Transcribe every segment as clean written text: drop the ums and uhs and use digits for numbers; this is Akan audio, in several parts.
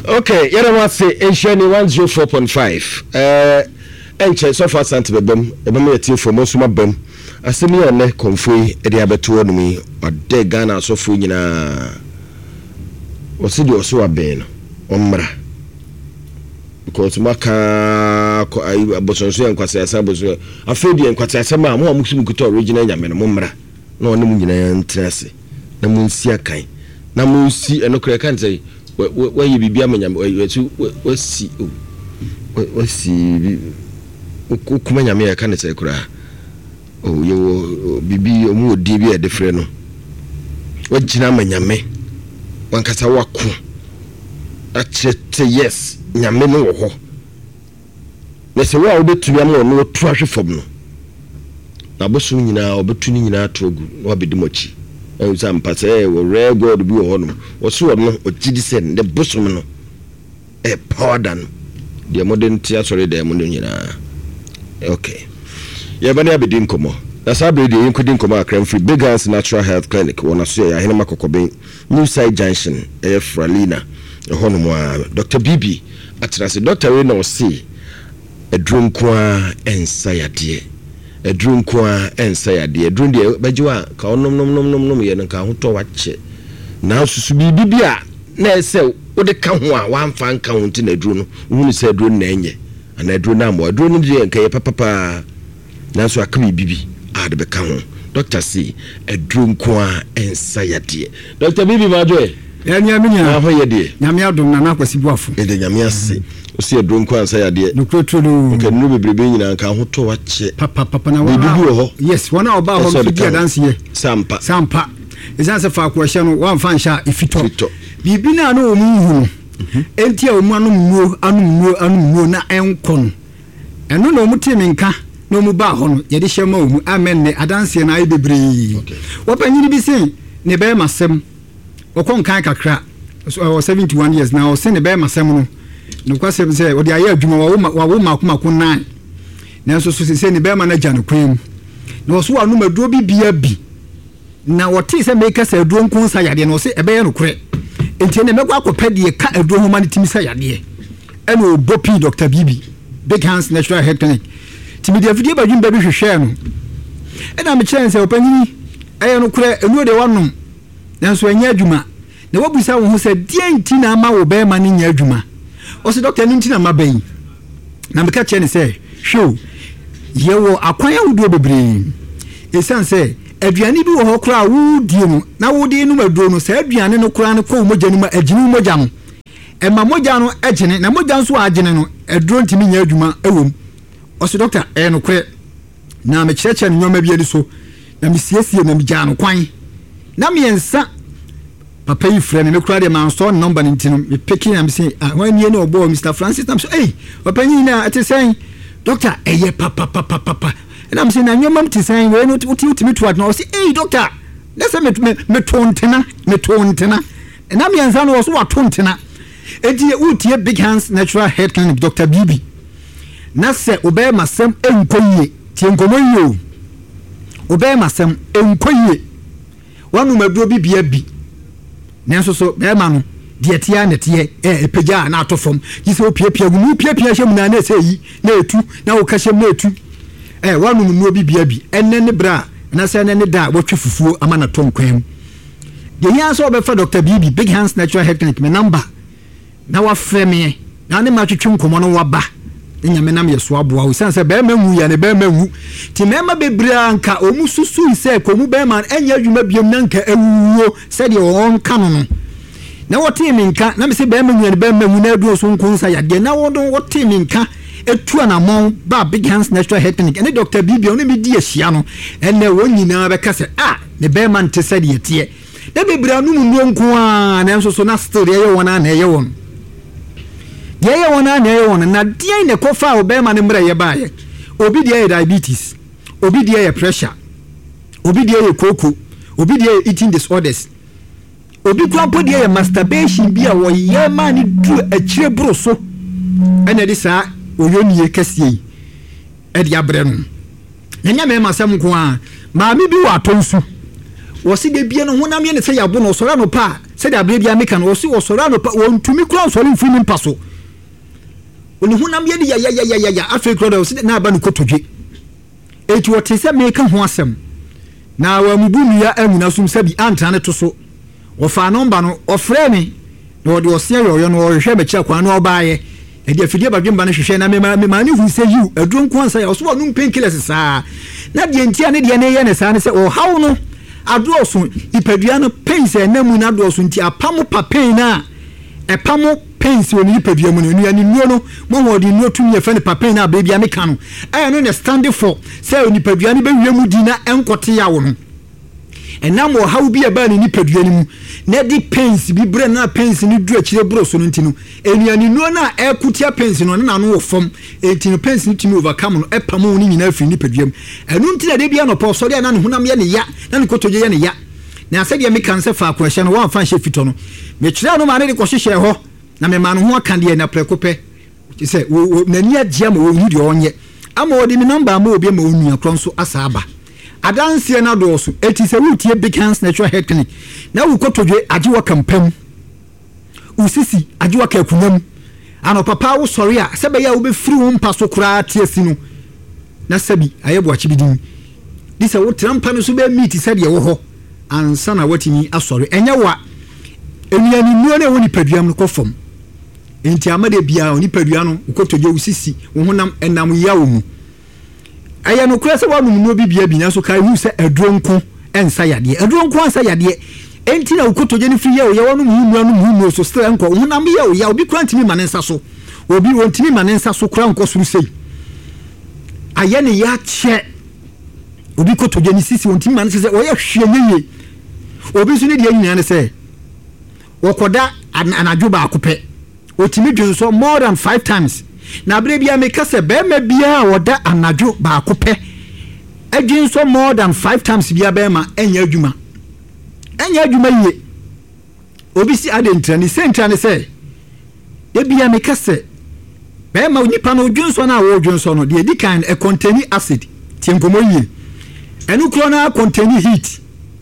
Okay, yɛrɛ ma se Asian 104.5. Enche so far sant bebem ebem yɛtie fo mo suma bem. Asɛm yɛ ne konfoi e dia beto no mi ɔde Ghana asofo nyina. Wɔsi de ɔso abɛn no. Ɔmmra. Because maka abosonso enkwase asa boso. Afedi enkwase asa ma mo amusu kuta original nyame no mmra. Na ɔne mu nyina ntrase. Na mu nsi akan. Na mu nsi enokra kan sɛ why bibia manyam wasi kuma nyame ya kan say kura yo bibi omu odi bi e defre no wagina manyame wankasa wako achete yes nyame no wo ho na se wa obetumi am no tu ahwe fom no na boso nyina obetu ni nyina togu na obedi mochi some passe or rare god be on or so no or gidisen the bosom no a pardon the modern theatre the modern okay yeah bani abedin komo that's how be the including komo crime free big hands natural health clinic wona so ya henema kokoben new side junction fralina hono Dr. Bibi atrase Dr. we no see a drunk kwa ensayade edrun kwa ensayade edrun de bajiwa ka onom ye nka hoto wache na susu bibia na ese wode ka ho a wamfa nka ho nti na edrun no hunu se edrun na enye ana edrun na mo edrun de nka ye papa na so aka bibi a de be ka ho Dr. C edrun kwa ensayade Dr. Bibi majoe ya nyaminya ho ye de nyamia dum na nakwasi buafo de nyamia se osi edrun kwa ensayade no kwetulu nke no bebrebe nyina nka hoto wache papa na wa bibi ho yes wana oba ho fidi dance ye sampa ezanse fa ko hye no wan fa nsha ifito bibi na no omuhu enti a omu anu na enkon eno na omutimi nka na omu ba ho no ye de hye ma omu amen ne adanse na ayi bebre wapanyini bi sin ne be masem okon kan kakra 71 years now sin ne be masem no no kwase se odi aye adwuma wa makoma nan na so se ne be ma na gya no kwem na so anu maduo bibia bi na wote se make se aduo nkon sa yade no se ebe ye no kure enti ne mekwa akopedie ka aduo ho ma ne timi sa yade ene obopi Dr. Bibi Big Hands Natural Health Clinic timi de afidie badwum ba bi hwehwe no ena me kire se opanyini eye no kure enu de wanom na so anya adwuma na wabusa wo ho se die enti na ama wo be ma ne nya adwuma o se doctor ni ntina mabai na meka che ne se show yewo akwan awudo bebre esan se aduane bi wo ho kra wudie no na wudie no maduro no se aduane no kra no ko mogya no ma agini mogya no e ma mogya no agene na mogya nso agene no aduro ntimi nya adwuma ewom o se doctor no kre na me cheche no nyoma bi edi so na me siesie na me gya no kwan na me ensa papa yi frɛ me kura de man so number ntino me picking am say when you know boy Mr. Francis am so hey papa yi na ate say doctor eye papa and am say na nyoma mti say we no uti to na say hey doctor let's say me tontena and am yansa no so wa tontena edi uti Big Hands Natural Health Clinic Dr. Bibi na se obey masem enkoye tie nkomoyo obey masem enkoye wanu maduo bibia bi nenso so be ma no de tia na tie epeja na atofom gise opiepia gu piepia hye mu na na sei na etu na wo ka hye na etu wanu mu bibia bi enne ne bra na se enne ne da wotwe fufuo ama na tom kwam de nya so be fa Dr. Bibi Big Hands Natural Health Clinic me number na wa freme na ne ma twetwe nkomo no waba nyame nam yeso aboa wo sanse be ma wu ya ne be ma wu ti mema bebra nka omu susu se komu be ma enya adwuma biam na nka ewuo se de won ka no na wote mi nka na me se be ma wu ya ne be ma wu na adu so nkonsa ya de na wodon wote mi nka etu anamon ba Big Hands Natural Health Clinic ene Dr. Bibi oni me di ahia no ene wonyina be ka se ne be ma nte se de tie na bebra nu mu nko a na so na still ye wona na ye won ye wona na ye wona na die ne kofa obema ne mra ye baaye obi die diabetes obi die pressure obi die koko obi die eating disorders obi kwampo die masturbation bi a wo ye ma ni du akire bro so ene di sa oyoni kasie e di abre no na nya me masam ko a ma mi bi wa tonsu wo se de bia no honam ye ne se yabo no sora no pa se de abere bia meka no wo se wo sora no pa wo ntumi kura sora mfiri mi paso oni honam ye ya afi kura wo se na aba no kotodwe eti wo te se meka ho asem na wa mubu nua amuna sum sabi antra ne to so wo fa number no ofre me na wo de osia yo no wo hwehwe me kira kwa na obaaye e de afidie badwemba no hwehwe na me ma ne hu se yu aduro nko ansa ya wo so wo num painkillers saa na de ntia ne de ne ye ne saa ne se o hawo no adoso ipadua no pains enamu na adoso nti apamo papain na epamo pains oni ipadua mu no ani nuo no mo ho de nuo tumi efa ne papain na baby ameka no aye no ne stand for say oni ipadua no be wiemu di na enkote ya wo no enam wo hawo bi eba ni ipadua ni mu na di pains bi bre na pains ni du akire bro so no nti no ani nuo na ekutia pains no na no wo fom enti no pains ni tumi overcome no epamo ni nyina afi ni ipadua mu enu nti na de bia no pa so de na honam ye ne ya na ne kotoje ye ne ya na asede me kan se fa akwahye no wan fa hye fito no me kire no ma ne de kohye ho na me ma no ho aka de na prekope ti se nani agye ma wo de onye ama wo de me number ma obi ma onu akron so asaba adanse na do so eti se wutie big hands natural health clinic na wo kotoje agyewa kampam usisi agyewa kakunam ano papa wo sori a se be ya wo be firi wo mpa so kura tiasi no na sabi ayebo achibidin di se wo trampa no so be meet se de wo ho ansa na watimi asori enya wa enuani nuo na woni paduam no kofom enti amade bia oni padua no kotoje usisi wo honam enam yawo mu aya no kura se wa numu bibia bi na so kai hu se adronko ensa yade adronko ansa yade enti na kotoje ni free yawo yawo no mu so stra enko honam yawo yawo bi kura ntimi manensa so obi wontimi manensa so kura enko suru sei aya ne ya che obi kotoje ni sisi wontimi manensa se oya hwenye obi so ne de nyina ne se wokoda anadwo ba akopɛ otimi dwonso more than 5 times na bere bia meka se be ma bia woda anadwo ba akopɛ adwonso more than 5 times bia be ma enya adwuma ye obi si adentrani sentrani se de bia meka se be ma nipa no dwonso na wo dwonso no de kan e contain acid tienkomo yie enu kro na contain heat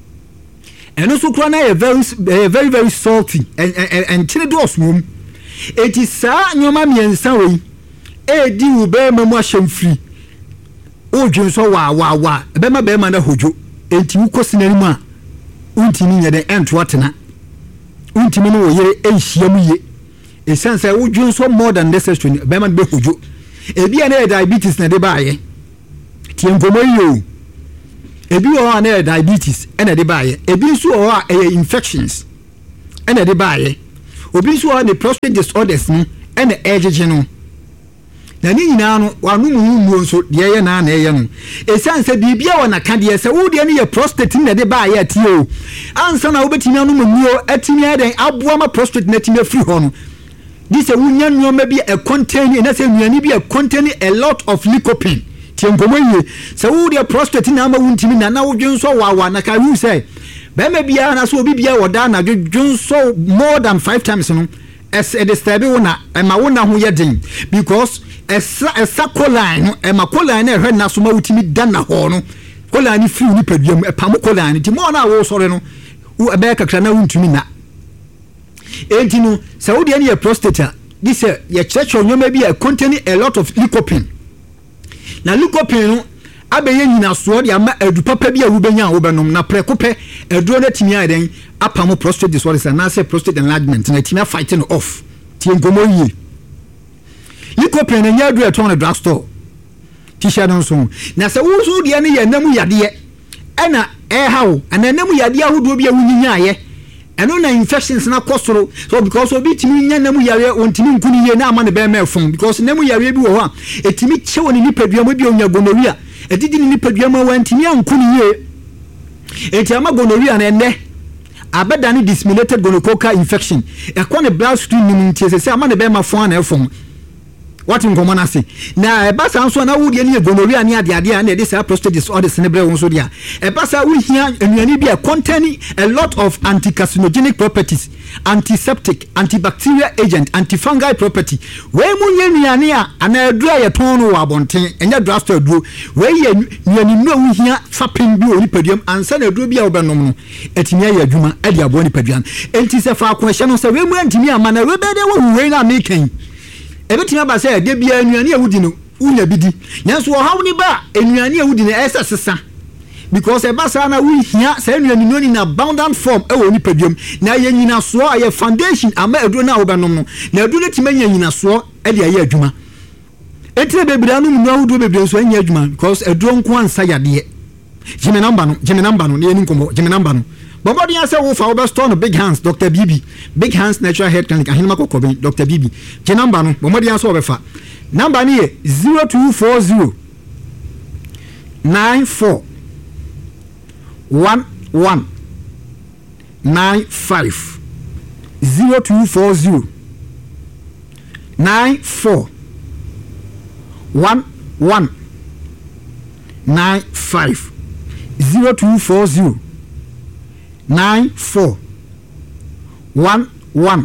eno so kro na very salty and chile dos mum eti sa nyoma miensa we edi wo be mamu ahyemfiri odwunso wa be ma na hojo enti wo kosinani mu a untimi nyede ento atena untimi no wo yere ehyiam ye esanse wo dwunso more than necessary be ma be hojo ebi na diabetes na de baaye tienkomo yo ebi o na diabetes ena de baaye ebi nso o a infections ena de baaye obi nso o ne prostate disorders ni ena ejeje no na ni nyina no wanu mu nso de ye na eye no esanse bibia wo na ka de se wo de ne ye prostate na de baaye atio ansa na obetimi anu muo atimi aden aboa ma prostate na timi afiri ho no di se wunya nuoma bi e contain na se nuani bi e contain a lot of lycopene tienkomo ye se wo de prostate na ma wuntimi na wo dwonso wa na ka hu say be ma bia na so obi bia woda na dwonso more than 5 times no es e disturb wo na e ma wo na ho ye den because esa choline no e ma choline na hwe na so ma wutimi da na ho no choline fi ni paduam e pam choline ti mo na wo sore no wo e be kakra na wuntimi na enti no se wo de ne prostate this ye church onyoma bi e contain a lot of lycopene na lycopene no abeye nyina so de ama adu papa bi a wo benya wo benom na prekope aduro na timi aden apamo prostate disorders na say prostate enlargement na timi fighting off tie ngomo yi lycopene nya adu eto na drugstore tisha don so na se wo so de ne ye namu yade ena hawo ana namu yade ahodo bi a wunyinya aye eno na infections na kosoro so because obi timi nya namu yare ontimi nkuni ye na ama ne be mefon because namu yare bi wo ho a etimi chewo ni nipadua mo bi onya gonorrhea edidi ni nipadua ma wantimi ankuni ye enti ama gonorrhea na enne abeda ni disseminated gonococcal infection ekọ ne bloodstream ni ntie se ama ne be ma fon na efon what in common say na e basa nso na wo de ne gonorrhea ne ade na e dey prostate disorders ne bre won so dia e basa wo hia anuane bi containing a lot of anti-carcinogenic properties, antiseptic, antibacterial agent, antifungal property. We mu anuane a ana adura ye ton no abonten enya drafter aduro we ye anuane no wo hia fapem bi oni paduam ansa na aduro bi a wo benom no etimi aye adwuma e de abo ni paduam enti se fa akwa hye no se we mu antimi ama na we be de wo we na mekan ebetima ba say de bia anuane awudi no unya bidi nyanso hawo ni ba anuane awudi no esa sesa because e basa na we hia say anuane no ni na abundant form e wo ni paduam na ye nyina so aye foundation ama aduro na wo benom no na aduro tima nyina so e de aye adwuma etire bebira no mu awudo bebira so anya adwuma because aduro nko ansa yade jime number no ne ni nkomo jime number no Bombodi ya say wo fa over store no Big Hands Dr. Bibi Big Hands Natural Health Clinic ahinma kokobe Dr. Bibi je number no bombodi ya so obefa number ni 0240 94 11 95 0240 94 11 95 0240 94 11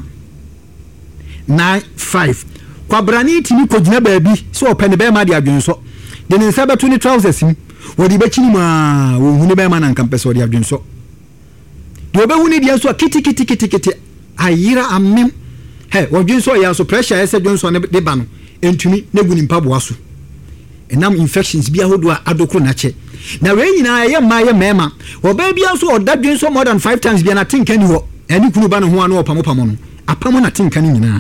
95 kwabrani timi kogina baabi so opene be ma de adwenso de ne nsa beto ni trousers mi wodi be chini ma wo hunu be ma na nkampese wodi adwenso de obehu ni de so kiti ayira amem he wodwenso ya so pressure ese dwenso ne de ba no entumi neguni mpaboa so enam infections bi ahodo adokro na che na we nyina ye ma ye mema oba bia so odadwen so more than 5 times bia na tinka ni ho eni kunu ba no ho anu opamopamo no apamo na tinka ni nyina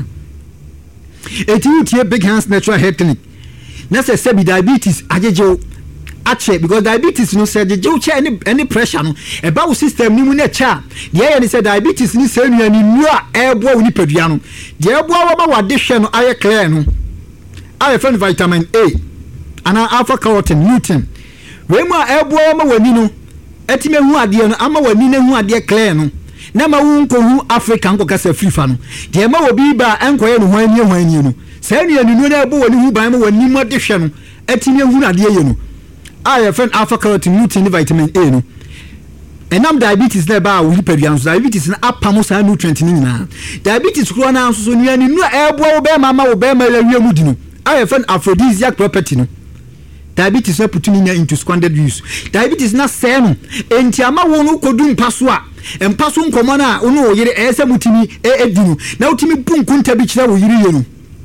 eti Big Hands Natural Health Clinic na se bi diabetes ajeje ache because diabetes no se ajeje che any pressure no e ba wo system ni mu na cha de ye ni se diabetes ni se nuani nu a ebo wo ni padua no de ebo wo ba wade hwe no aye clear no aye friend vitamin A ana alpha carotene lutein we mu ebo ma wani no etime hu ade no ama wani na hu ade clear no na ma wu nko hu Africa nko kasa fifa no de ma obi ba enkoye no hwani no sa nuani nu na ebo wani hu ban ma wani mo de hwe no etime hu ade ye no aye friend alpha carotene lutein vitamin A no enam diabetes na ba wo hipadua so diabetes na apamo sa nutrient ni nyina diabetes kro na so nuani nu ebo wo be ma wo be ma lawie mu di no aye friend aphrodisiac property no diabetes na putting into squandered use diabetes na seno enti ama wonu kodu mpaso a mpaso nkomo na onu oyire ese mutimi edinu na utimi bunkunta bi kira wo yiri yenu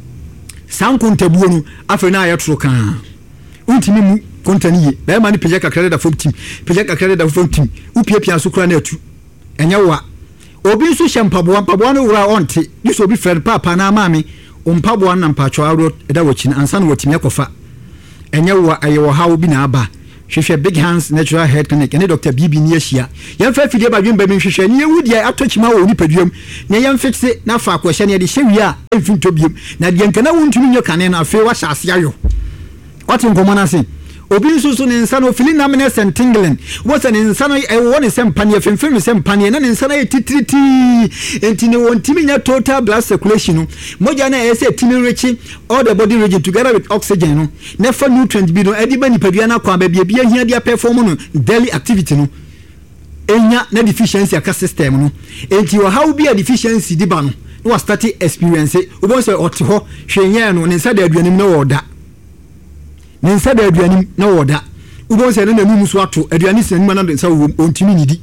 sankunta buo no afa na ayetro kan utimi mu kontani ye be ma ni peja kakra da fom team peja kakra da fom team upiapia so kra na atu enya wa obi so mpaboa no wura onte diso obi friend papa na maame mpaboa na mpacho aro da wachina ansa na watimi akofa enye wa ayewo hawo bi na aba hwehwe Big Hands Natural Health Clinic ene Dr. Bibi ni ahia yemfa fidie badwem ba mi hwehwe ni ewudi atochima wo ni paduam na yemfixe na fa akwahye ne de hyewi a emfinto biem na de nkana wontumi nyo kane na afi wa hyase ayo what nkomo na sin obi nsusu ne nsa no fili na mene sentinglen wo se ne nsa no wo ne sempane femfem sempane na ne nsa na titriti enti ne wontimi nya total blood circulation no moja na ese timi rechi all the body region together with oxygen no ne fa nutrient bi no edi ba nipadua na kwa ba bia hia dia perform no daily activity no enya na deficiency aka system no enti wo how be a deficiency di ba no no start experience wo se oti ho hwenye no ne nsa da aduanim na wo da ne nsa da aduanim na woda ubon se na namu so ato aduani se nima na nsa ontimi nidi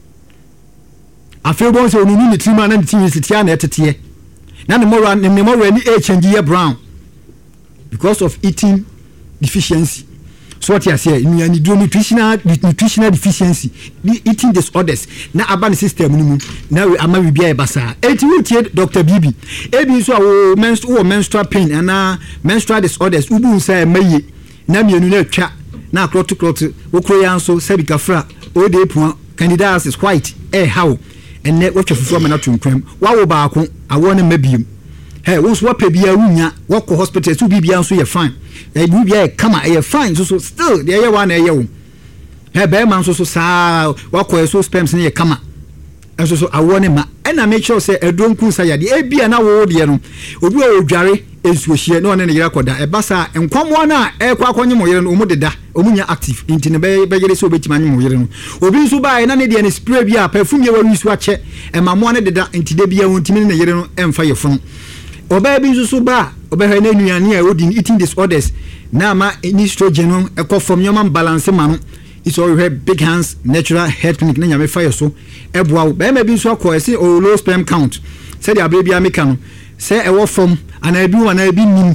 afi ubon se onunu ni trima na ntimi sitia na etete na ne mora ni change ye brown because of eating deficiency so what you say ni do nutritional deficiency eating disorders na aban system ni mu na ama wi bia e basa eti wutie Dr. Bibi ebi so a menstrual pain and menstrual disorders ubu nsa maye na mienu na twa na klot wokro ya nso sabika fra ode pu candidates white how enne wotwe fufu amana tunkwam wawo baako awone mabiem hey wonso wapebia wunya wokọ hospital so bibia nso ye fine bibia kama ye fine so still dey ye one ye wo hey be man so saa wakọ so sperms ne ye kama eso so awo ne ma na make sure say edronku sa yade e bia na wo de no obi o dware ensuohie na one ne yira koda e basa enkwamo na e kwa akonye mo yire no omu deda omunya active intine be yire so obetima nye mo yire no obi nso ba na ne de ne spray bia perfume ye wa wisu ache e mamo ne deda intide bia wontimi ne yire no emfa ye funu oba bi nso so ba oba ha na nuane a odi eating disorders na ma estrogen no e ko from human balance ma no it's all big hands natural health clinic na nyame fire so eboa be ma bi nso akọ ese o low sperm count say the abrebia meka no say e wo from ana bi wana bi nim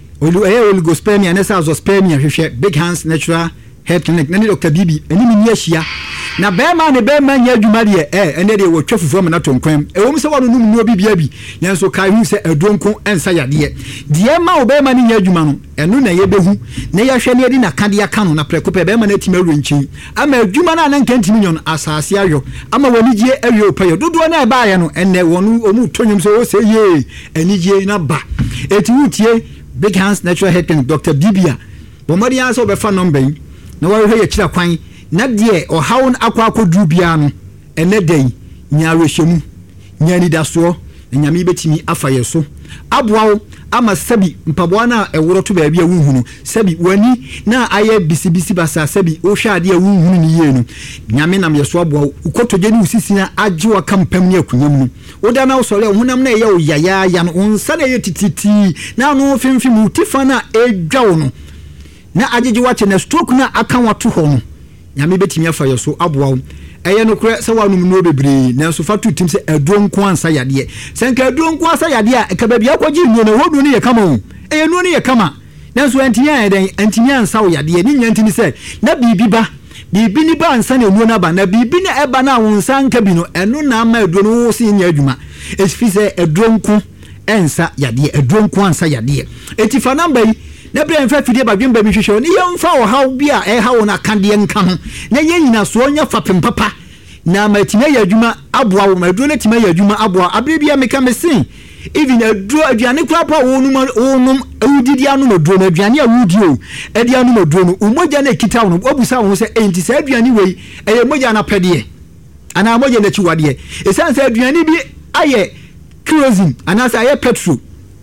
oligospermia na say azospermia hwehwe big hands natural health clinic na Dr. Bibi eni mi ahia na be ma ne be ma nya adwuma de ene de wo twafufu am na tonkwam e wo mse wano num no bibia bi nanso kai hu se edonko ensa yade de ma wo be ma ne nya adwuma no eno na ye behu na ya hwe ne de na kade aka no na prekope be ma na tima runchin ama adwuma na nkantimi nyon asase ayo ama wanigye awie opayo dodo na e ba ye no enne wonu omu tonyum so wo se ye anigye na ba eti wutie big hands natural health clinic Dr. Bibia bo mari anso be fa number na wo hwe ye kira kwan na de o hawon akwa akodru bia no ene dai nya rehemu nya nidaso nyame betimi afa yeso aboawo ama sabi mpaboa na eworo to baabi a wuhunu sabi wani na aye bisibisi basa sabi o hwa ade a wuhunu ni ye no nyame nam yeso aboawo ukotoje ni usisi na agyewa kampam ni akunyam no oda na usole honam na ye o yaya ya no onsa na ye tititi na no fimfim utifa na edwawo no na agyeje wache na stroke na aka wato ho no nyame betimi afa yeso aboawo eye no kure se wanum no bebre na so fatu tim se edonko ansa yade senka edonko ansa yade a ka babia kwaji no na hodu ne ye kama o eye no ne ye kama na so antinya eden antinya ansa o yade ni nyantini se na bibi ni ba ansa na enu na ba na bibi na eba na wonsa nka bi no eno na ama edo no wo se nya adwuma esfi se edonko ensa yade edonko ansa yade etifa number yi na bre mfa fidie badwemba mi hwehwe ni yemfa wo haw bia hawo na kande nka ho na yenyina so nya fapem papa na matima ya adwuma aboa wo maduro na tima ya adwuma aboa abre bia meka mesin even aduro aduane kura pa wonum awudidi anu maduro na aduane awudi o edi anu maduro no umoja na kita wo obusa wo se enti sa aduane wei eye moja na pede ana moja na chiwade esan sa aduane bi aye kerosene ana sa aye petrol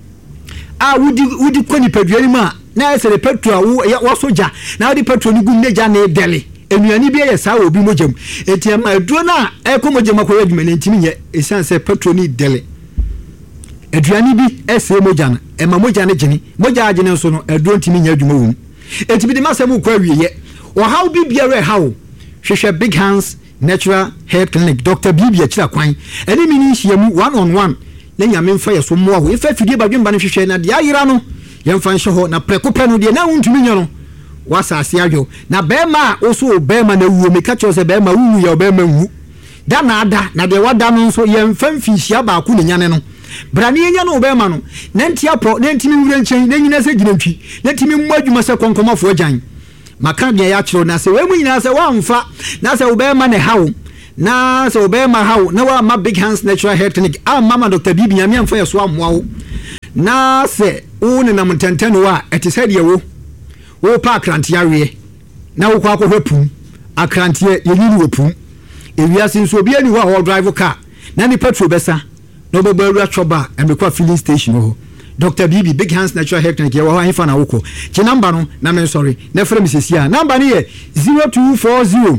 wudi kwani paduani ma na ese petrol wo soja na wudi petrol ni gun neja na deli enuani bi ye sa obi mojam etiam aduro na eko mojam akoya adwuma na ntimi nye esan se petrol ni deli aduani bi ese moja na ema moja na gini moja agene so no aduro ntimi nya adwuma wum etibi de masem kwa wiye wo how bi biare how hwehwe big hands natural health clinic Dr. Bibia kira kwan eni mini hyiamu 1-on-1 na nyame mfa yeso mo aho efa fidie badwemba no hwehwe na de ayira no yemfa nhye ho na prekope no de na wuntumi nyo no wasase adwo na bema oso bema na wuo meka cho se bema wuwu ya bema wu da na ada na de wada no nso yemfa mfihia ba ku ne nyane no brane yenya no bema no na ntia pro na ntimi wure nchen na nyina se ginantwi na ntimi mmo adwuma se konkomafo agyan maka de ya kyero na se we mu nyina se wamfa na se bema ne hawo na se bema hawo na wa ma big hands natural health clinic mama Dr. Bibi nyame amfa yeso amoawo na se une na mtenteno wa etisedi yewo wo pa akrantia we na wo kwa hwepum akrantia yenyini wopum ewiase nso obi ani ho drive car na ni petrol besa no bo baru achoba emekwa filling station ho Dr. Bibi big hands natural health clinic yewo han fa na woko ki number no na me sorry na frame sesia number ni ye 0240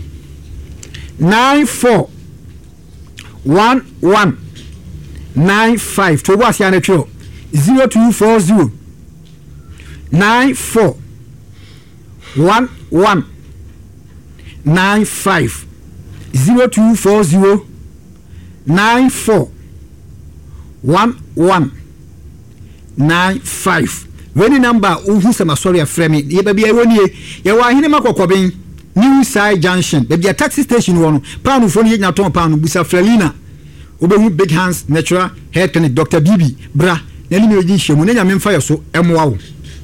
94 11 95 to was ya na tro 0240 94 11 95 0240 94 11 95 when number uhu sama sorry afremi ye baby e woni ye wa hene makokoben New Side Junction baby a taxi station wono panu fo ni nya ton panu busa Frelina obehu big hands natural hair clinic Dr. Bibi bra na limi oji hwemu na nya memfa yeso emoa wo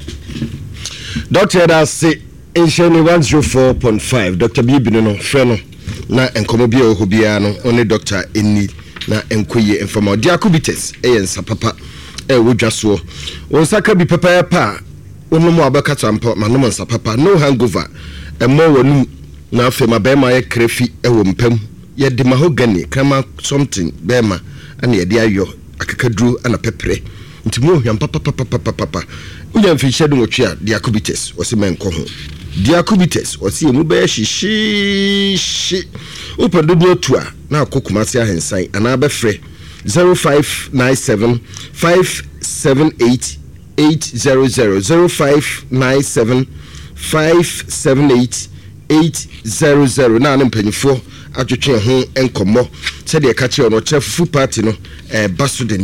Dr. da say Asian 104.5 Dr. Bibi no freno na enkomo bia ho bia no only Dr. Eni na enkoye informa diakubites eyensa papa wodwaso wonsaka bi papa ya pa wonomo abakata mpo manom nsa papa no hangover emo wonu na afema bema ye krefi ewo mpam ye de mahogany kama something bema ana ye de ayo akakaduru ana pepre nti mo hwam papa unya mfi shedu ngotwa diabetes wose menko ho diabetes wose mu be shishi upadodo tua na akokumase ahensan ana befre 0597 578 800 0597 578 800 na mpanyifo atwetwe ho enkomo se de ka kire no chefu party no baso den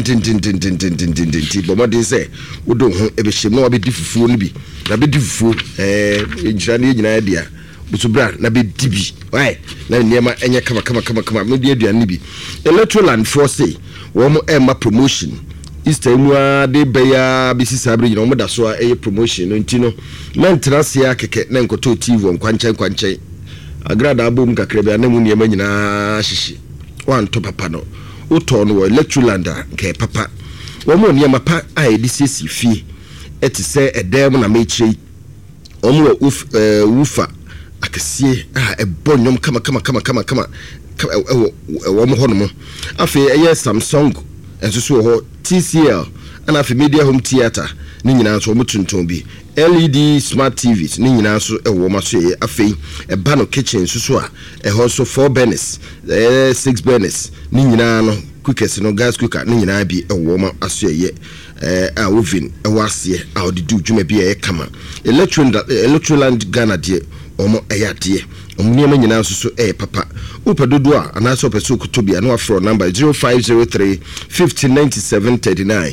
bomodin se wodo ho ebehye no obedi fufuo no bi na bedi fufuo ejira ne nyina dia busubra na bedi bi why na niema enye kama me di aduane bi Electroland for say wo mo promotion Easter mua de beya bisi sabre nyina mo da so a promotion no ntino na ntrase ya keke na nkoto TV nkwanchen agrada abom kakra bia na mu niema nyina hyehe wan to papa no uto no Electroland nke papa wo mo niema pa a edisisi fi etise edem na mechire omo wufa akasie ebonyom kama wo mo hono mo afi eye Samsung enso ho TCL and afi Media Home Theater ni nyina so mutuntum bi LED smart TVs ni nyina so ewo maso ye afi eba no kitchen so a ho so 4 burners 6 burners ni nyina no cookers no gas cooker ni nyina bi ewo ma aso ye a oven ewo ase a odidu dwuma bi e kama Electroland Ghana de omo eyade omniema nyina so papa upadodo a anaso peso kutobia no afro number 0503 1597 39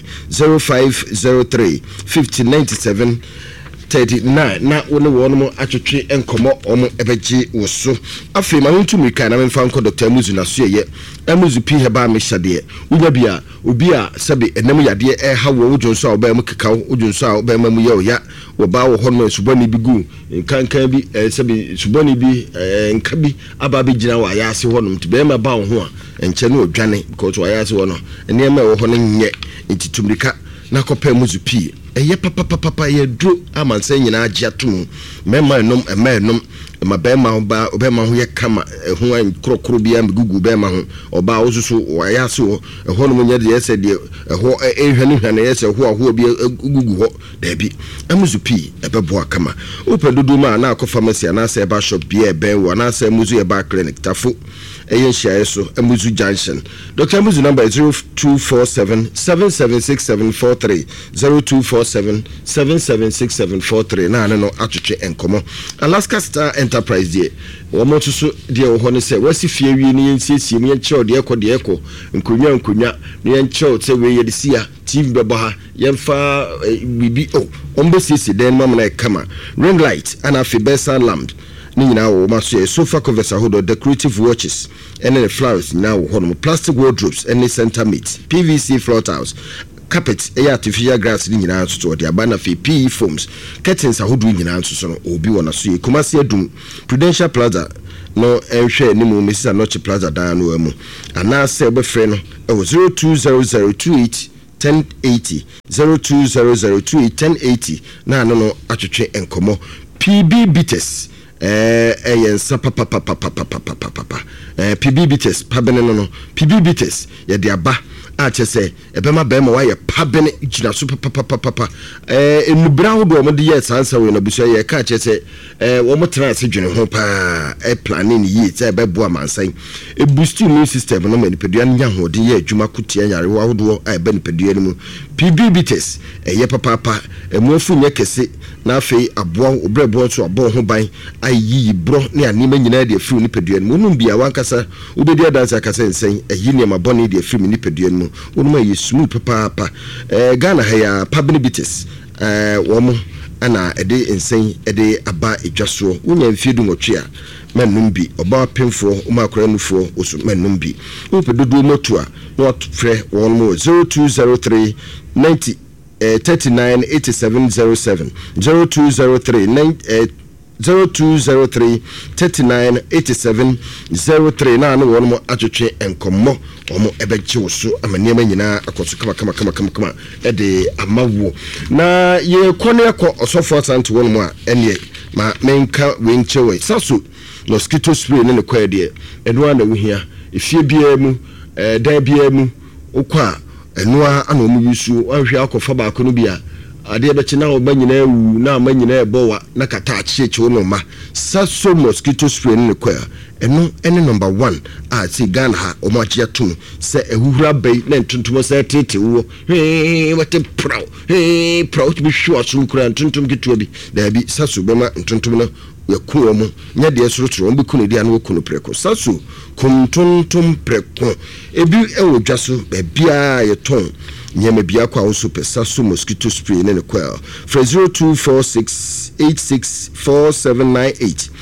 0503 1597 39 na woni wono atwetwe enkomo omo ebeji woso afi ma huntu mika na memfa nko Dr. Amuzu na so ye Amuzu pi heba me hyade unya bia obi a sabe enam yade hawo wodwonso a oba mu kekaw wodwonso a oba mu ye oya wo ba wo hono subani bi gu nkankan bi sabe subani bi nka bi aba bi gina wa yase hono mtibe ma ba wo ho a enche no odwane because wa yase wono ene ma wo hono nye entitumrika na kopa Amuzu pi eye papa ye dro amanse nyina agya tum mema enom ma bema oba obema ho ye kama ho an krokro bia mgugu bema ho oba osusu wayase ho ho no nya de yese de ho ehwane yese ho bi gugu ho da bi Amuzu pi ebebo akama opedudu ma na akọ pharmacy na ase eba shop bia ebe wo na ase Amuzu eba clinic tafo eye hia so Amuzu junction Dr. Amuzu number 0247 776743 0247 776743 na no atwetwe enkomo Alaska Star Enterprise de wo mo tuso de wo ne se wasi fie wi ni nsiesie mu yenche de ekọ nkonwa ni yenche se we ye de sia TV beba ha yemfa bibi ombesisi den mam na kama ring light ana fi besa lamp ni nyina wo maso sofa covers ahodo decorative watches and the flowers now hono plastic wardrobes and center meat PVC floor tiles carpet artificial grass ni nyina so de abana fi PE foams curtains ahodo nyina so no obi wona so Kumasi adum Prudential Plaza no ehwe ni mu Mrs. Anochi Plaza dan no amu ana se obefre no 020028 1080 0200281080 na no atwetwe enkomo PB Bites yensa papa PB Bites pabene no PB Bites ye de aba a chese ebema bema wa ye pabene gina so papa enubra ho do mo de ye sansa we na buso ye ka chese wo mo trans dwene ho pa planning yi te ebebo amansan e boost immune system no manipedua nya ho de ye adwuma kutia yare wa hodo a ebe nipedua mu PB Bites ye papa emuafu nye kese na afei aboa obrebo so abo ho ban ayi bro ne anima nyina de afiri nipedua mu num bia wankasa obedi adansa kasa nsen ayi ne mabone de afiri nipedua mu wonuma yi smooth papa Ghana haya PB Bites wo ana ede nsen ede aba edwaso wonya mfiedu ngotwe manum bi oba pemfo umakora nufo osu manum bi upedodo moto a no frɛ won mo 0203 90 39 8707 0203 0203 39 8703 na no won mo atwetwe enkomo omo ebeje woso amaniema nyina akoso kama ede amawo na ye kone akọ osofo asante won mo a ene ma menka wenchewe saso mosquito spray ne kwa de eno na wuhia efie bia mu da bia mu okwa eno ana omu yusu anhwe akofa ba ko no bia ade be china obanyina ewu na amanyina ebowa na kata acheche no ma saso mosquito spray ne kwa eno ene number 1 a ti Ghana ha o ma chia tum se ehuhura bay na ntuntum se tete wo wate proud to be sure so kura ntuntum gitu bi da bi saso be ma ntuntum no yakuo mu nya de sorotro on bi kunu dia no kunu preko saso kuntuntum preko ebi ewo dwaso be bia ye ton nyema bia kwa wo super saso mosquito spray ne kwa 0246864798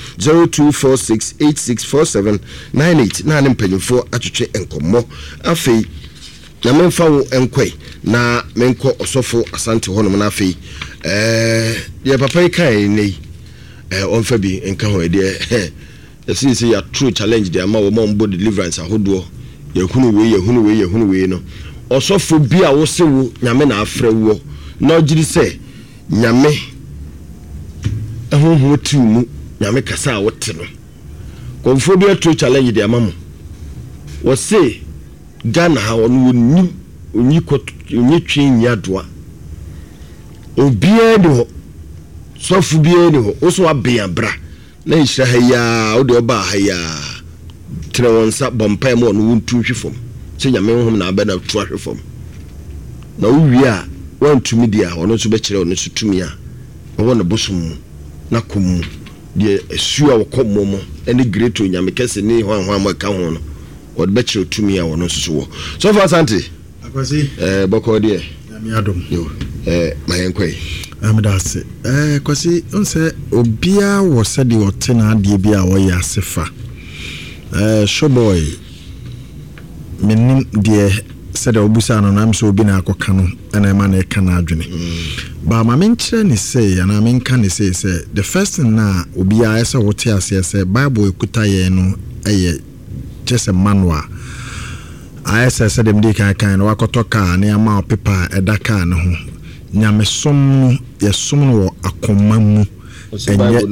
0246864798 na ne mpanyimfo atwetwe enkomo afei na menfa wo enkwe na menko osofo asante honom na afei ye papa kai nei on fa bi enka ho de yesi ya true challenge de ama wo mombo deliverance ahodo yehunu we no osofo bi a wo sewo nyame na afre wo na ogiri se nyame ehunhu timu nyame kasa wote no konfo bi true challenge de ama mo wo se Ghana ha onu onyi twi nyadoa obia de ho sofu bia de ho oso abia bra na ihira ha ya ode oba ha ya tre wonsa bompa mo no wuntu hwefom se nyame honhom na aba na tu ahwefom na uwi a wantumi dia ono so be kire ono so tumi a wo na bosum na kom de esu a wokomo mo ene great onyame kese ni hwan mo ka ho no wo be kire tumi a ono so wo so far santi akwasi boko de nyame adom yo mayenkwai amedase kwasi onse obia wo sede wote na ade bia wo ya sefa showboy menim de sede obusa no na mso obi na akoka no na ma na eka na adwene ba ma menkyere ni say na menka ni say the first thing na obia ese wote ase say bible ekuta ye no eye just a manual ayese said dem dey kan na wakotoka na ama paper edaka na ho nyamesom no yesom no akoma mu enye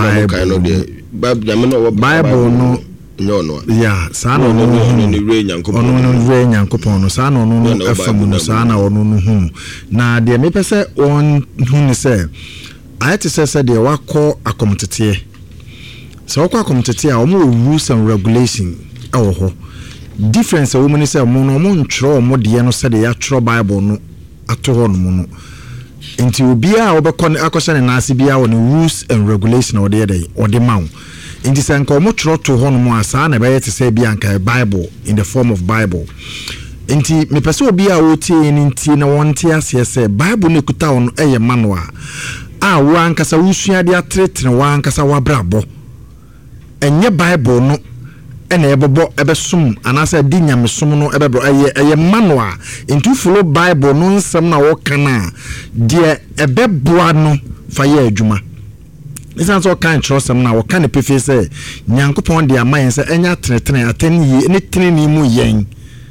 bible no ya sana no ni re nyankopon no sana no afam no sana ono no hu na de me pese on hu ni se ayete se de wakọ akomtete se wakọ akomtete a omo rules and regulation ho difference a woman say mo no mo ntro mo de no se de ya tro bible no ato ho no no enti obi a obekọ akọsha ne nase bia wo ne rules and regulation o de dey o de mawo enti se nka mo tro to ho no mo asa na be yete say bia nka bible in the form of bible enti me pese obi a wo tie ni nti na wonte ase say bible ne kuta wo no eye manual a wo ankasa wusua de atretre wo ankasa wabrabo enye bible no ene ebobo ebesum anasa di nyamesom no ebebro eye manual into follow bible no nsem na wo kana de ebeboa no fa ye adwuma isan so kan trosem na wo kana pefe se nyankopon de amayen se enya tretre ateni ne treni mu yen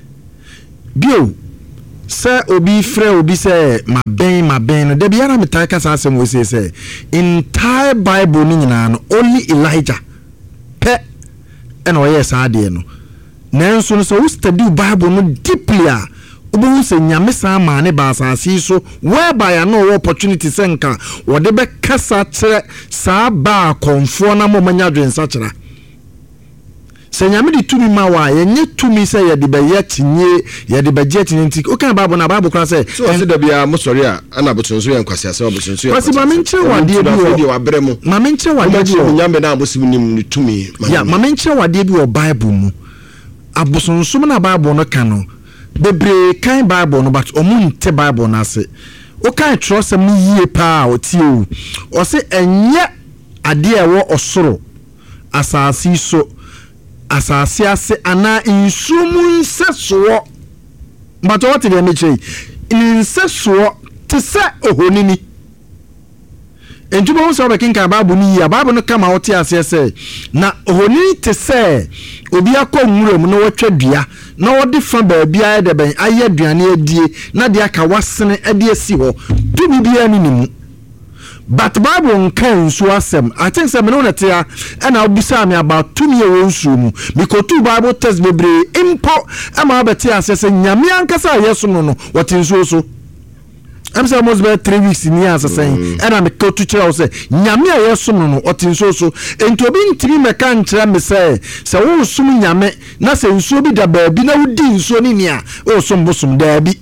bio se obi frɛ obi se maben no de biara metaka sa asem wo se entire bible ni nyina no only Elijah pe and oye saade no nanso no so we study bible no deeply a obo se nyame sa ma ne ba asase so whereby no opportunity senka wo de be kasa kire sa ba konfo na mo manya dwensa kira se nyame di tumi ma wa ye nye tumi se ye de be ye tinye ye de be je tinye nti o kan bible na bible kra se so se da bia mo sori a ana botonso ye nkwase ase obotonso ye kwasi ma menche wade bi wa bremu ma menche wade bi nyame na abosim nim ni tumi ya ma menche wade bi o bible mu abosonso na bible no kan no bebre kan bible no but omunte bible na se o kan trust am yie pa o tie o se enye ade e wo osoro asasi so asase ase ana insumun seso but what dey me chey in seso te se ohonini entubo so be kinka babu ni ya babu no kama wote ase se na ohonini te se obi akọ nwuram no watwa dua na wode fa ba bia de ben aye aduane adie na de aka wasene ade asi ho tu bibia ni nimu but Bible nkan nsuo asem. I think say me no na tia and I obisa me about 2 years nsuo mu because two Bible text bebre impo ama abeti asese nyame ankasa yeso no what nsuo so. I'm saying almost about 3 weeks in years saying and I'm go to church say nyame yeso no what nsuo so enti obi ntimi meka nkyere me say wo sum nyame na say nsuo bi da ba bi na wodi nsuo ni nia o sum bosum da bi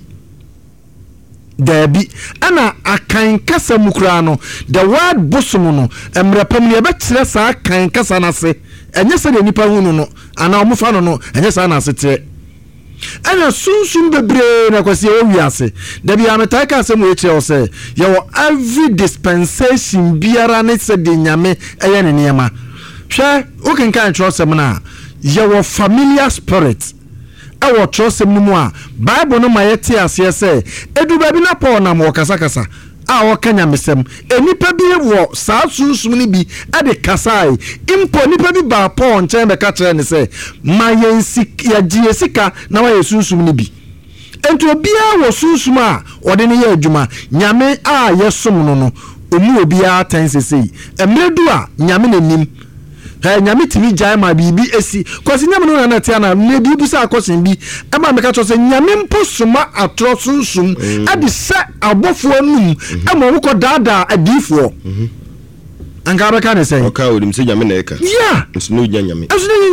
Debi ana akan kasa mukura no the word bosom no emrepam ne be kire sa akan kasa na se enye se de nipa hunu no ana omufa no enye sa na se te ana sunsun bebre na kwase o wiase debi ameta ka se mu eche o se ye wo every dispensation biara ne se de nyame eye ne niema hwe o kan kan trust sem na ye wo familiar spirit awo trust mu a Bible no ma yete ase se edu ba bi na Paul na mo kasa kasa a wo kanya mesem enipa bi wo saa sunsum ni bi ade kasai impo nipa bi ba Paul nchen be ka kire ne se ma yensi ya gie sika na wa yesunsum ni bi ento bia wo sunsum a ode ne ya adwuma nyame a yesom no omu obi a tensesei emredu a nyame nanim nyame timi jai ma bibi esi kwasi nyame no na tia na ne bi busa akosin bi e ma meka to se nyame mposuma atro sunsum ade se abofo num e ma wo ko dada adifo anga ba ka ne se oka odim se nyame na eka yeah nsunu nyame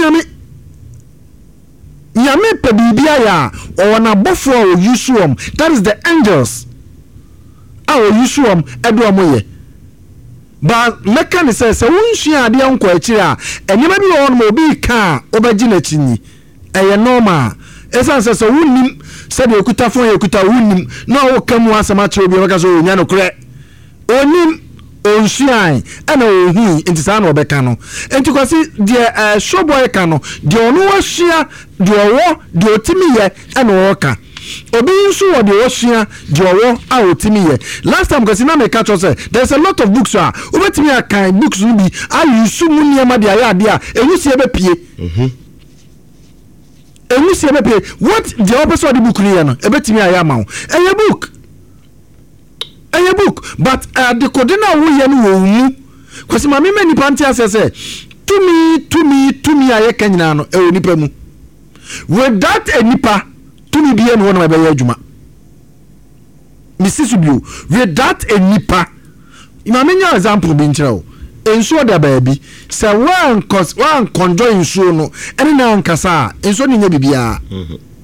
nyame pe bibia ya o na abofo o yusuom that is the angels o yusuom edo moye ba meka say wonhua ade anko akire a enyema bi won mo bi ka obaji na chinyi eye normal esan say wonnim say de okuta fon ekuta wonnim na wo kamu asama kire obi baka so onya no kure onim onhua ana ohu intisa na obeka no enti kwasi de showboy ka no de onu wahia de owo de otimi ye ana wo ka obi nso wo de wohia de owo a otimi ye last time kwasi na me catch us there's a lot of books obetimi akan books no bi ayusu mu niam de aya ade a enyusie be pie enyusie be pie what the opposite the book ni no ebetimi aya ma wo eye book but the codina wo ye no wo mu kwasi ma me mani panti asese tumi aye kanyina no e onipa mu without enipa tumi biye no na be ya adwuma misisu bio without enipa imamenya example bi nkyerɛw enso da baabi sɛ wan conjoin so no ene na nkasa enso ne nya bibia